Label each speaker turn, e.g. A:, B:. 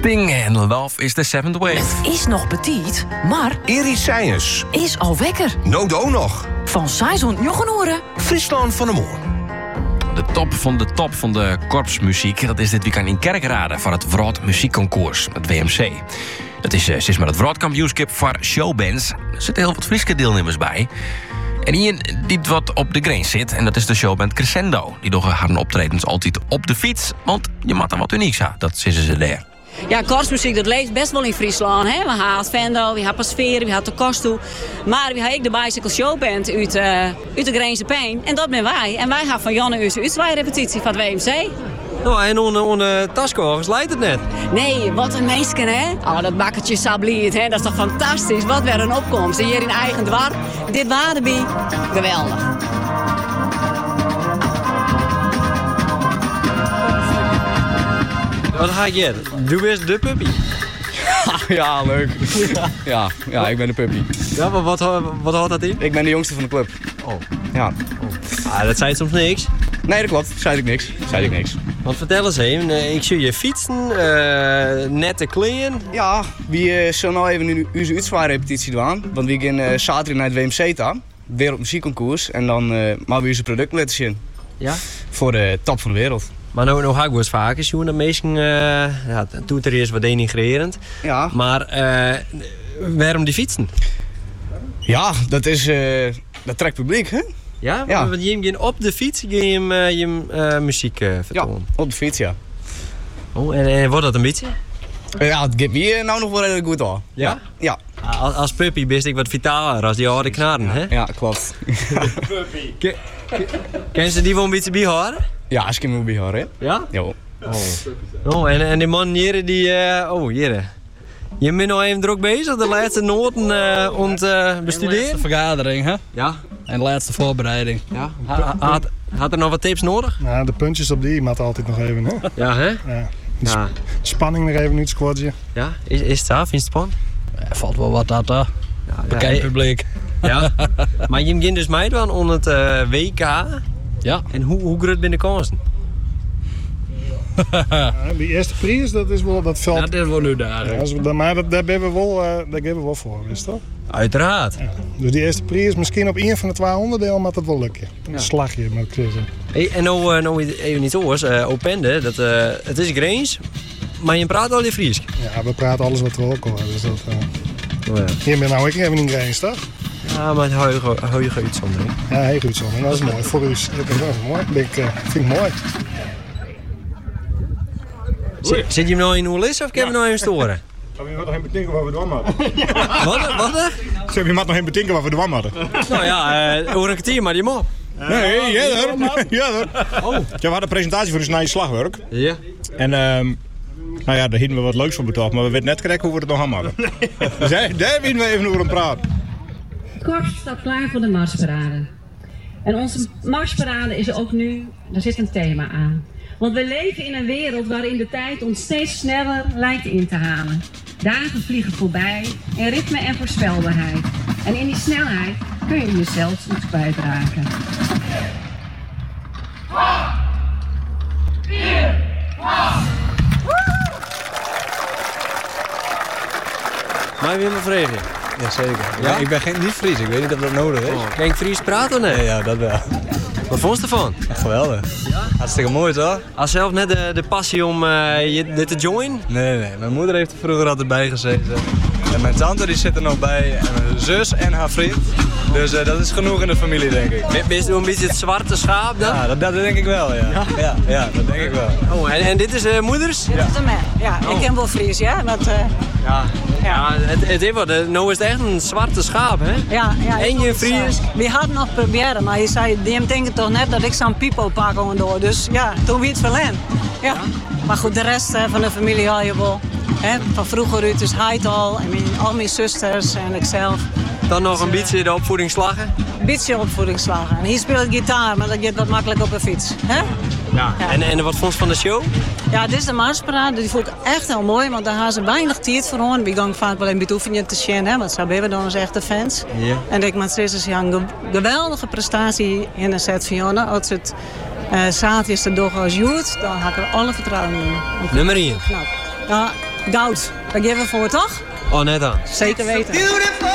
A: Sting en Love is the Seventh Wave.
B: Het is nog petit, maar
C: Iris Seijes.
B: is al wekker.
C: Nodo nog.
B: Van 600 uren.
C: Friesland van de Moor.
A: De top van de korpsmuziek, dat is dit weekend in Kerkrade van het Wrot Muziekconcours, het WMC. Dat is sinds maar het Wrot kampioenschap voor showbands. Er zitten heel wat Friese deelnemers bij. En iemand die wat op de grens zit, en dat is de showband Crescendo. Die doen haar optredens altijd op de fiets, want je moet er wat unieks aan. Dat zitten ze daar.
D: Ja, korpsmuziek, dat leeft best wel in Friesland. Hè? We hebben het Vendo, we hebben Sfeer, we hebben de Kostoe. Maar we hebben ook de Bicycle Showband uit de Grijnse Pijn. En dat ben wij. En wij gaan van Janne uit de uitzwaairepetitie van het WMC.
E: Nou, en onze taskogers leidt het net.
D: Nee, wat een meisje, hè? Oh, dat bakkertje sabliet, hè? Dat is toch fantastisch? Wat weer een opkomst. En hier in eigen dwarp. Dit Wadeby. Geweldig.
E: Wat ga je? Doe best de puppy.
F: Ja, leuk. Ja, ik ben de puppy.
E: Ja, maar wat houdt dat in?
F: Ik ben de jongste van de club.
E: Oh.
F: Ja.
E: Ah, dat zei soms niks.
F: Nee, dat klopt. Zei ik niks.
E: Want vertel eens even, ik zie je fietsen, nette kleren.
F: Ja, we zullen nou even onze uitzwaarrepetitie doen. Want we gaan zaterdag naar het WMC gaan. Wereldmuziekconcours. En dan maken we onze producten laten zien.
E: Ja?
F: Voor de top van de wereld.
E: Maar nou ga ik wel eens vaker zien dat mensen, doet er eerst wat denigrerend.
F: Ja.
E: Maar waarom die fietsen?
F: Ja, dat trekt publiek, hè?
E: Ja?
F: Ja.
E: Want je gaat op de fiets je muziek vertonen.
F: Ja, op de fiets, ja.
E: Oh, en wordt dat een beetje?
F: Ja, het geeft me nou nog wel redelijk goed aan.
E: Ja?
F: Ja.
E: Als puppy best ik wat vitaler als die oude knarren, hè?
F: Ja, klopt.
E: Puppy. Ken ze die wel een beetje bijhouden?
F: Ja, als ik hem bij hoor, hè?
E: Ja?
F: Ja.
E: Oh, en die man hier, hier. Je bent nog even druk bezig, de laatste noten
G: De
E: bestuderen?
G: vergadering, hè?
E: Ja.
G: En de laatste voorbereiding.
E: Ja. Had er nog wat tips nodig?
H: Nou, de puntjes op die maakt altijd nog even, hè?
E: Ja, hè?
H: Ja.
E: Ja.
H: Spanning nog even uit het squadje.
E: Ja, is het af? Vind je het spannend?
G: Er valt wel wat uit, hè? Bekend publiek.
E: Ja. Maar je begint dus mee dan onder het WK.
G: Ja.
E: En hoe groot ben de kansen?
H: Die eerste prijs, dat is wel dat veld.
G: Dat is wel nu daar.
H: Ja, maar daar geven we wel voor, wist je?
E: Uiteraard.
H: Ja. Dus die eerste prijs, misschien op 1 van de 2 onderdelen, maar dat wel lukken. Een slagje, moet ik zeggen.
E: Hey, en nou even iets oors. Opende, het is Grijns, maar je praat al die Fries.
H: Ja, we praten alles wat we ook horen. Dus dat,
E: Oh, ja.
H: Hier ben nou ik even in Grijns, toch?
E: Ja, maar hou je uitzondering.
H: Ja, heel goed zo. En dat is mooi voor u. Dat is mooi. Vind ik mooi.
E: Zit je hem nou in Oelis of kan je hem nou even storen?
H: Je moet nog even bedenken waar we dwam hadden.
E: Wat?
H: Zeg, je moet nog even bedenken waar we dwam hadden.
E: Nou ja, over een kwartier maar die mop.
H: Nee, ja,
E: Oh.
H: we hadden een presentatie voor de snije slagwerk.
E: Ja.
H: En nou ja, daar hadden we wat leuks voor betaald, maar we weten net correct hoe we het nog aan hadden. Dus daar willen we even over aan praten.
I: Het korps staat klaar voor de marsparade. En onze marsparade is ook nu, daar zit een thema aan. Want we leven in een wereld waarin de tijd ons steeds sneller lijkt in te halen. Dagen vliegen voorbij in ritme en voorspelbaarheid. En in die snelheid kun je jezelf iets kwijtraken.
J: 4,
E: Maar weer mijn vragen.
F: Jazeker.
E: Ja?
F: Ik ben niet Fries, ik weet niet of dat nodig is.
E: Kan ik Fries praten of nee?
F: Ja, dat wel.
E: Wat vond je ervan?
F: Echt geweldig.
E: Ja?
F: Hartstikke mooi, toch?
E: Had zelf net de passie om dit te joinen?
F: Nee. Mijn moeder heeft er vroeger altijd bij gezeten. En mijn tante die zit er nog bij. En mijn zus en haar vriend. Dus dat is genoeg in de familie, denk ik.
E: Ben je een beetje het zwarte schaap dan?
F: Ja, dat denk ik wel, ja. Ja, dat denk ik wel.
E: Oh, en dit is moeders?
D: Dit is de man. Ja, ik ken wel Fries, ja. Want,
E: ja, het is wat. Nou is het echt een zwarte schaap, hè?
D: ja,
E: En je Fries?
D: We hadden nog proberen, maar hij zei, die denken toch net dat ik zo'n pipo pak door. Dus ja, toen wie het verlen. Ja. Maar goed, de rest van de familie had je wel. Hè? Van vroeger uit is hij al, en al mijn zusters en ikzelf.
E: Dan nog een beetje de opvoeding slagen?
D: Een beetje opvoeding slagen. En hier speelt gitaar, maar dat gaat wat makkelijk op een fiets. Hè?
E: Ja. En wat vond je van de show?
D: Ja, dit is de marsparade. Die vond ik echt heel mooi, want daar hebben ze weinig tijd voor hoor. We gaan vaak wel een beetje oefenen te zien, hè, want zo hebben we dan als echte fans.
E: Ja.
D: En ik moet zeggen, een geweldige prestatie in de set van Jonne. Als het zaterdag is de dag als Joet, dan had ik er alle vertrouwen in.
E: Nummer 1.
D: Knap. Ja, goud. Daar geven we voor, toch?
E: Oh, net aan.
D: Zeker weten.